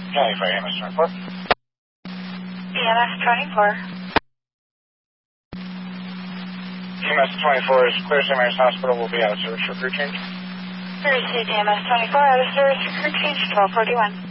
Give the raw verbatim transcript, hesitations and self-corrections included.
County Fire E M S twenty-four. E M S twenty-four. E M S twenty-four is clear Saint Mary's Hospital. Will be out of service for crew change. Received E M S twenty-four, out of service for crew change twelve forty-one.